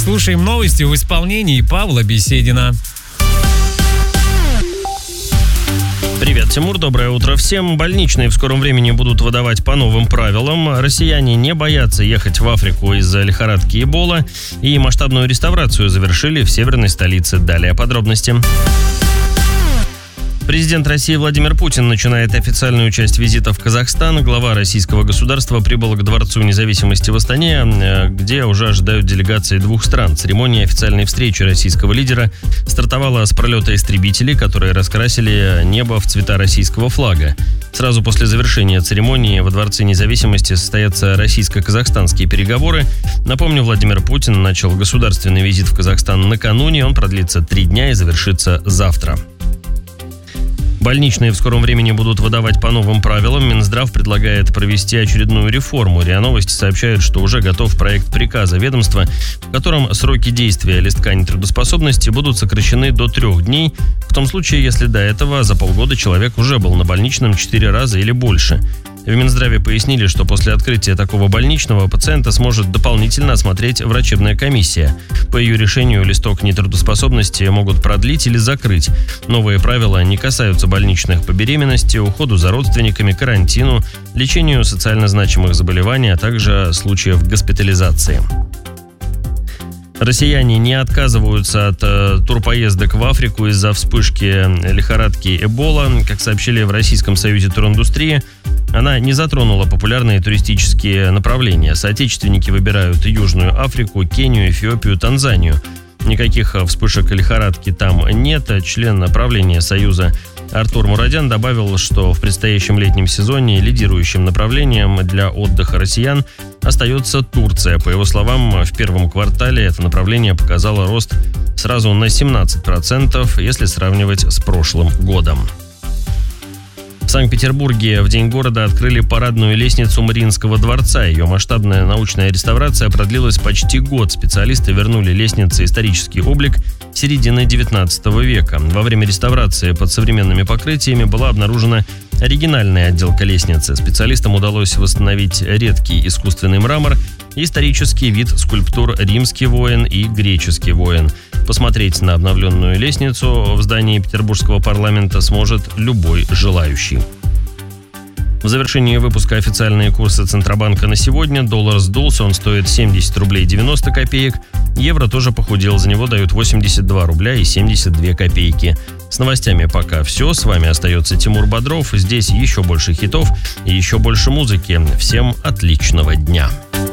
Слушаем новости в исполнении Павла Беседина. Привет, Тимур, доброе утро всем. Больничные в скором времени будут выдавать по новым правилам. Россияне не боятся ехать в Африку из-за лихорадки Эбола. И масштабную реставрацию завершили в северной столице. Далее подробности. Президент России Владимир Путин начинает официальную часть визита в Казахстан. Глава российского государства прибыл к Дворцу независимости в Астане, где уже ожидают делегации двух стран. Церемония официальной встречи российского лидера стартовала с пролета истребителей, которые раскрасили небо в цвета российского флага. Сразу после завершения церемонии во Дворце независимости состоятся российско-казахстанские переговоры. Напомню, Владимир Путин начал государственный визит в Казахстан накануне. Он продлится 3 дня и завершится завтра. Больничные в скором времени будут выдавать по новым правилам. Минздрав предлагает провести очередную реформу. РИА Новости сообщают, что уже готов проект приказа ведомства, в котором сроки действия листка нетрудоспособности будут сокращены до 3 дней, в том случае, если до этого за полгода человек уже был на больничном 4 раза или больше. В Минздраве пояснили, что после открытия такого больничного пациента сможет дополнительно осмотреть врачебная комиссия. По ее решению листок нетрудоспособности могут продлить или закрыть. Новые правила не касаются больничных по беременности, уходу за родственниками, карантину, лечению социально значимых заболеваний, а также случаев госпитализации. Россияне не отказываются от турпоездок в Африку из-за вспышки лихорадки Эбола. Как сообщили в Российском союзе туриндустрии, она не затронула популярные туристические направления. Соотечественники выбирают Южную Африку, Кению, Эфиопию, Танзанию. Никаких вспышек лихорадки там нет. Член правления Союза Артур Мурадян добавил, что в предстоящем летнем сезоне лидирующим направлением для отдыха россиян остается Турция. По его словам, в первом квартале это направление показало рост сразу на 17%, если сравнивать с прошлым годом. В Санкт-Петербурге в День города открыли парадную лестницу Мариинского дворца. Ее масштабная научная реставрация продлилась почти год. Специалисты вернули лестнице исторический облик середины 19 века. Во время реставрации под современными покрытиями была обнаружена оригинальная отделка лестницы. Специалистам удалось восстановить редкий искусственный мрамор и исторический вид скульптур «Римский воин» и «Греческий воин». Посмотреть на обновленную лестницу в здании Петербургского парламента сможет любой желающий. В завершении выпуска официальные курсы Центробанка на сегодня. Доллар сдулся, он стоит 70 рублей 90 копеек. Евро тоже похудел, за него дают 82 рубля и 72 копейки. С новостями пока все. С вами остается Тимур Бодров. Здесь еще больше хитов и еще больше музыки. Всем отличного дня.